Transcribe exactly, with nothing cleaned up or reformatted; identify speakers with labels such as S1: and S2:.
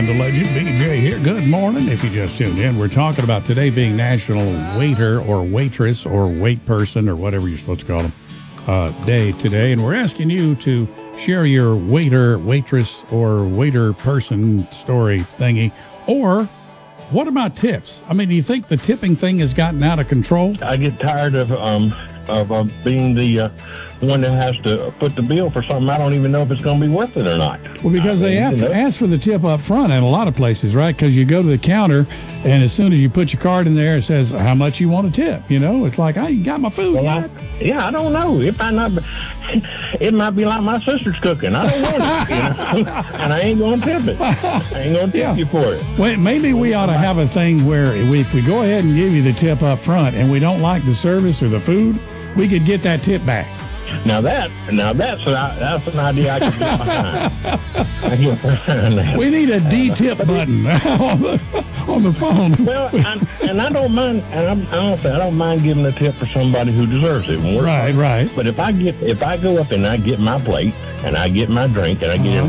S1: The legend B J here. Good morning. If you just tuned in, we're talking about today being National Waiter or Waitress or Wait Person or whatever you're supposed to call them uh, day today. And we're asking you to share your waiter, waitress, or waiter person story thingy. Or what about tips? I mean, do you think the tipping thing has gotten out of control?
S2: I get tired of um of uh, being the uh, one that has to put the bill for something I don't even know if it's going to be worth it or not.
S1: Well, because
S2: I
S1: they
S2: mean,
S1: have
S2: you
S1: to
S2: know.
S1: ask for the tip up front in a lot of places, right? Because you go to the counter, and as soon as you put your card in there, it says how much you want to tip. You know, it's like, I ain't got my food
S2: Well,
S1: yet.
S2: I, yeah, I don't know. It might not. Be, it might be like my sister's cooking. I don't want it, you know? And I ain't going to tip it. I ain't going to tip
S1: Yeah.
S2: you for it.
S1: Well, maybe we ought to have a thing where we, if we go ahead and give you the tip up front, and we don't like the service or the food, we could get that tip back.
S2: Now that, now that's an, that's an idea I can get behind. I can get behind that.
S1: We need a D-tip button on the, on the phone.
S2: Well, I'm, and I don't mind, and I'm, honestly, I don't mind giving a tip for somebody who deserves it.
S1: Right, right.
S2: But if I get, if I go up and I get my plate and I get my drink and I get
S1: Uh-huh.